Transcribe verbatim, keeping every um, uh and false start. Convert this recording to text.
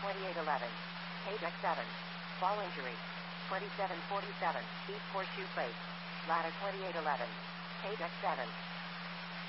twenty-eight eleven. Page X seven. Ball injury. twenty-seven forty-seven. East horseshoe plate. Ladder twenty-eight eleven. Page X seven.